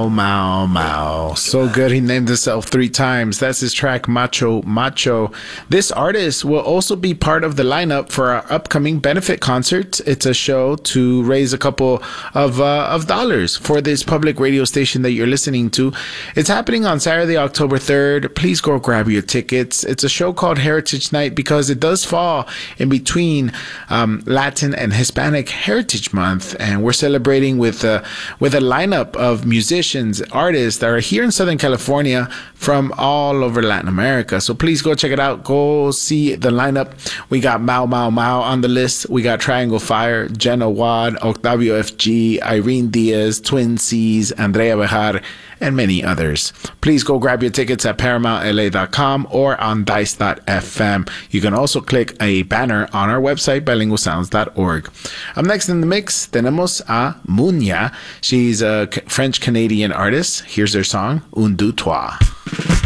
Mau Mau Mau. So good, he named himself 3 times. That's his track Macho Macho. This artist will also be part of the lineup for our upcoming benefit concert. It's a show to raise a couple of dollars for this public radio station that you're listening to. It's happening on Saturday, October 3rd. Please go grab your tickets. It's a show called Heritage Night because it does fall in between Latin and Hispanic Heritage Month, and we're celebrating with a lineup of musicians, artists that are here in Southern California from all over Latin America. So please go check it out. Go see the lineup. We got Mau Mau Mau on the list. We got Triangle Fire, Jenna Wad, Octavio FG, Irene Diaz, Twin C's, Andrea Bejar, and many others. Please go grab your tickets at ParamountLA.com or on Dice.fm. You can also click a banner on our website, bilingualsounds.org. Up next in the mix, tenemos a Munya. She's a French-Canadian artist. Here's her song, Un, Deux, Trois.